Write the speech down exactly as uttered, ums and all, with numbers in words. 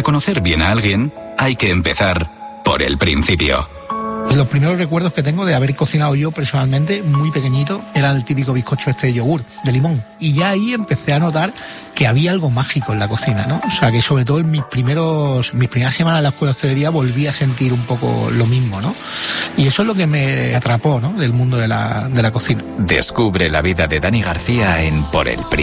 Para conocer bien a alguien, hay que empezar por el principio. Los primeros recuerdos que tengo de haber cocinado yo personalmente, muy pequeñito, era el típico bizcocho este de yogur, de limón. Y ya ahí empecé a notar que había algo mágico en la cocina, ¿no? O sea, que sobre todo en mis primeros, mis primeras semanas en la escuela de hostelería volví a sentir un poco lo mismo, ¿no? Y eso es lo que me atrapó, ¿no? Del mundo de la, de la cocina. Descubre la vida de Dani García en Por el Principio.